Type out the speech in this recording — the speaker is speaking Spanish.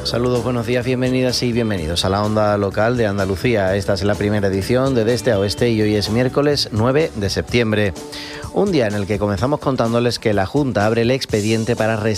Saludos, buenos días, bienvenidas y bienvenidos a la onda local de Andalucía. Esta es la primera edición de Este a Oeste y hoy es miércoles 9 de septiembre. Un día en el que comenzamos contándoles que la Junta abre el expediente para